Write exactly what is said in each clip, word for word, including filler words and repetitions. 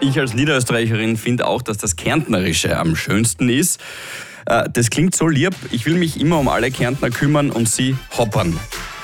Ich als Niederösterreicherin finde auch, dass das Kärntnerische am schönsten ist. Das klingt so lieb. Ich will mich immer um alle Kärntner kümmern und sie hoppern.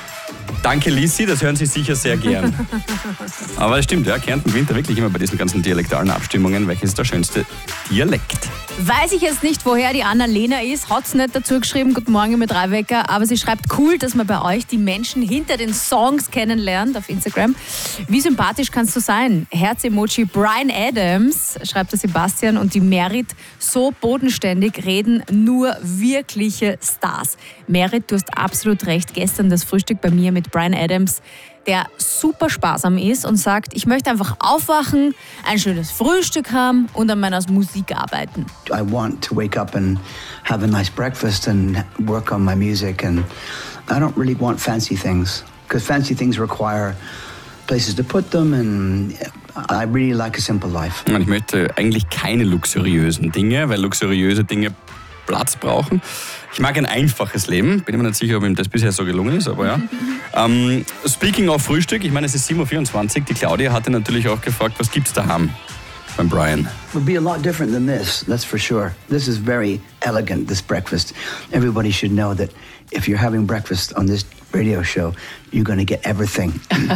Danke, Lissi, das hören Sie sicher sehr gern. Aber es stimmt, ja, Kärnten gewinnt da wirklich immer bei diesen ganzen dialektalen Abstimmungen. Welches ist der schönste Dialekt? Weiß ich jetzt nicht, woher die Annalena ist, hat's nicht dazu geschrieben, guten Morgen mit Drei-Wecker, aber sie schreibt, cool, dass man bei euch die Menschen hinter den Songs kennenlernt auf Instagram. Wie sympathisch kannst du sein? Herz-Emoji Bryan Adams, schreibt der Sebastian, und die Merit, so bodenständig reden nur wirkliche Stars. Merit, du hast absolut recht, gestern das Frühstück bei mir mit Bryan Adams, der super sparsam ist und sagt, ich möchte einfach aufwachen, ein schönes Frühstück haben und an meiner Musik arbeiten. I want to wake up and have a nice breakfast and work on my music, and I don't really want fancy things, because fancy things require places to put them, and I really like a simple life. Ich möchte eigentlich keine luxuriösen Dinge, weil luxuriöse Dinge Platz brauchen. Ich mag ein einfaches Leben. Bin mir nicht sicher, ob ihm das bisher so gelungen ist, aber ja. um, speaking of Frühstück, ich meine, es ist sieben Uhr vierundzwanzig. Die Claudia hatte natürlich auch gefragt, was gibt's daheim beim Bryan? It would be a lot different than this, that's for sure. This is very elegant, this breakfast. Everybody should know that if you're having breakfast on this radio show, you're going to get everything.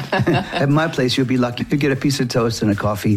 At my place, you'll be lucky to get a piece of toast and a coffee.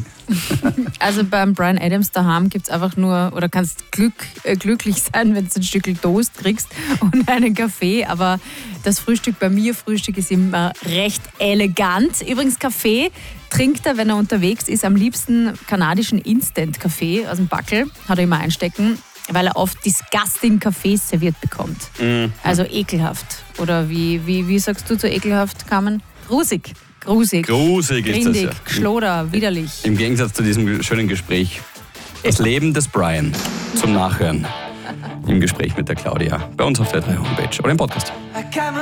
Also beim Bryan Adams daheim gibt es einfach nur, oder kannst glück, äh, glücklich sein, wenn du ein Stück Toast kriegst und einen Kaffee. Aber das Frühstück bei mir, Frühstück ist immer recht elegant. Übrigens, Kaffee trinkt er, wenn er unterwegs ist, am liebsten kanadischen Instant-Kaffee aus dem Backel, hat er immer einstecken, weil er oft disgusting Kaffees serviert bekommt. Mhm. Also ekelhaft. Oder wie, wie, wie sagst du zu ekelhaft, Carmen? Grusig. Grusig. Grusig ist Grindig, das ja. Geschloder, widerlich. Im Gegensatz zu diesem schönen Gespräch. Das Leben des Bryan zum Nachhören im Gespräch mit der Claudia. Bei uns auf der drei Homepage oder im Podcast.